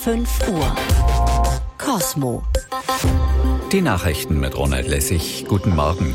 5 Uhr. Kosmo. Die Nachrichten mit Ronald Lessig. Guten Morgen.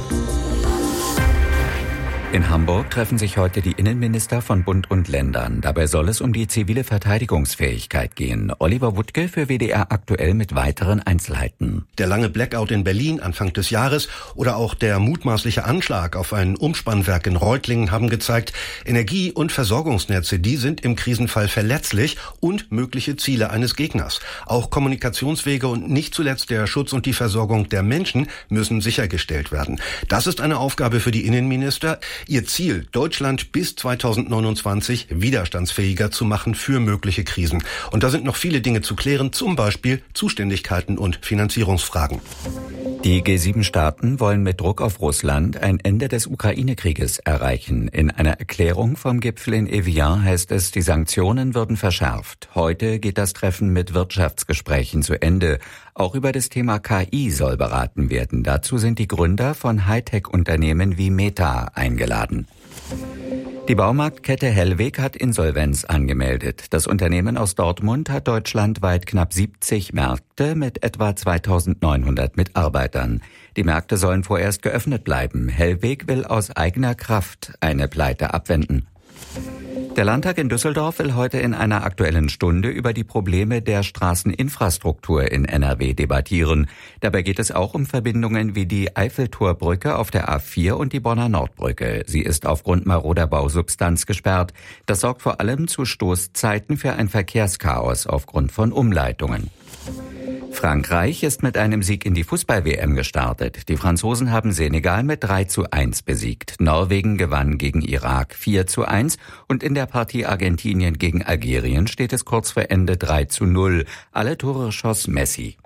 In Hamburg treffen sich heute die Innenminister von Bund und Ländern. Dabei soll es um die zivile Verteidigungsfähigkeit gehen. Oliver Wuttke für WDR aktuell mit weiteren Einzelheiten. Der lange Blackout in Berlin Anfang des Jahres oder auch der mutmaßliche Anschlag auf ein Umspannwerk in Reutlingen haben gezeigt, Energie- und Versorgungsnetze, die sind im Krisenfall verletzlich und mögliche Ziele eines Gegners. Auch Kommunikationswege und nicht zuletzt der Schutz und die Versorgung der Menschen müssen sichergestellt werden. Das ist eine Aufgabe für die Innenminister. Ihr Ziel, Deutschland bis 2029 widerstandsfähiger zu machen für mögliche Krisen. Und da sind noch viele Dinge zu klären, zum Beispiel Zuständigkeiten und Finanzierungsfragen. Die G7-Staaten wollen mit Druck auf Russland ein Ende des Ukraine-Krieges erreichen. In einer Erklärung vom Gipfel in Evian heißt es, die Sanktionen würden verschärft. Heute geht das Treffen mit Wirtschaftsgesprächen zu Ende. Auch über das Thema KI soll beraten werden. Dazu sind die Gründer von Hightech-Unternehmen wie Meta eingeladen. Die Baumarktkette Hellweg hat Insolvenz angemeldet. Das Unternehmen aus Dortmund hat deutschlandweit knapp 70 Märkte mit etwa 2.900 Mitarbeitern. Die Märkte sollen vorerst geöffnet bleiben. Hellweg will aus eigener Kraft eine Pleite abwenden. Der Landtag in Düsseldorf will heute in einer Aktuellen Stunde über die Probleme der Straßeninfrastruktur in NRW debattieren. Dabei geht es auch um Verbindungen wie die Eiffeltorbrücke auf der A4 und die Bonner Nordbrücke. Sie ist aufgrund maroder Bausubstanz gesperrt. Das sorgt vor allem zu Stoßzeiten für ein Verkehrschaos aufgrund von Umleitungen. Frankreich ist mit einem Sieg in die Fußball-WM gestartet. Die Franzosen haben Senegal mit 3:1 besiegt. Norwegen gewann gegen Irak 4:1 und in der Partie Argentinien gegen Algerien steht es kurz vor Ende 3:0. Alle Tore schoss Messi.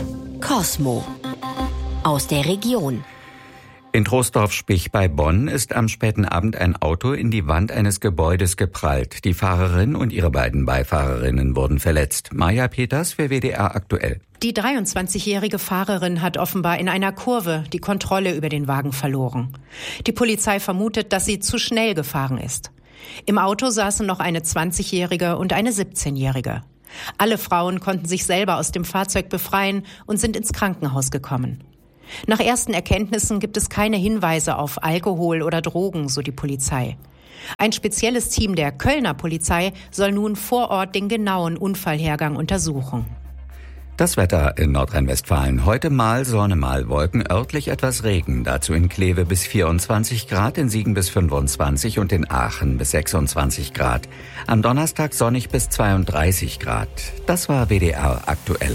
Kosmo. Aus der Region. In Troisdorf-Spich bei Bonn ist am späten Abend ein Auto in die Wand eines Gebäudes geprallt. Die Fahrerin und ihre beiden Beifahrerinnen wurden verletzt. Maja Peters für WDR aktuell. Die 23-jährige Fahrerin hat offenbar in einer Kurve die Kontrolle über den Wagen verloren. Die Polizei vermutet, dass sie zu schnell gefahren ist. Im Auto saßen noch eine 20-jährige und eine 17-jährige. Alle Frauen konnten sich selber aus dem Fahrzeug befreien und sind ins Krankenhaus gekommen. Nach ersten Erkenntnissen gibt es keine Hinweise auf Alkohol oder Drogen, so die Polizei. Ein spezielles Team der Kölner Polizei soll nun vor Ort den genauen Unfallhergang untersuchen. Das Wetter in Nordrhein-Westfalen. Heute mal Sonne, mal Wolken, örtlich etwas Regen. Dazu in Kleve bis 24 Grad, in Siegen bis 25 und in Aachen bis 26 Grad. Am Donnerstag sonnig bis 32 Grad. Das war WDR aktuell.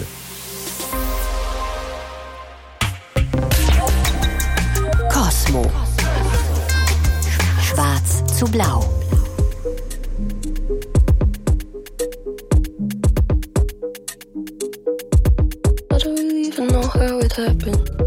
Kosmo. Schwarz zu blau. I don't even know how it happened.